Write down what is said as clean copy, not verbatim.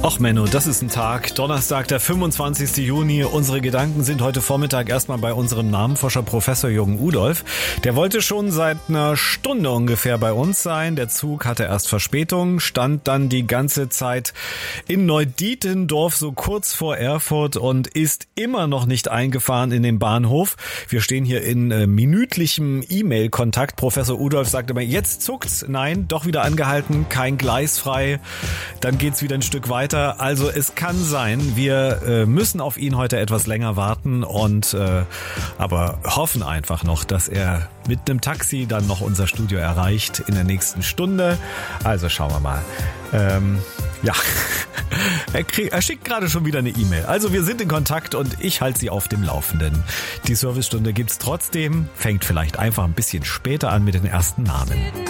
Och Menno, das ist ein Tag. Donnerstag, der 25. Juni. Unsere Gedanken sind heute Vormittag erstmal bei unserem Namenforscher Professor Jürgen Udolph. Der wollte schon seit einer Stunde ungefähr bei uns sein. Der Zug hatte erst Verspätung, stand dann die ganze Zeit in Neudietendorf, so kurz vor Erfurt, und ist immer noch nicht eingefahren in den Bahnhof. Wir stehen hier in minütlichem E-Mail-Kontakt. Professor Udolph sagte mir, jetzt zuckt's. Nein, doch wieder angehalten, kein Gleis frei. Dann geht's wieder ein Stück weiter. Also es kann sein, wir müssen auf ihn heute etwas länger warten und aber hoffen einfach noch, dass er mit einem Taxi dann noch unser Studio erreicht in der nächsten Stunde. Also schauen wir mal. Ja, er schickt gerade schon wieder eine E-Mail. Also wir sind in Kontakt und ich halte Sie auf dem Laufenden. Die Servicestunde gibt's trotzdem, fängt vielleicht einfach ein bisschen später an mit den ersten Namen.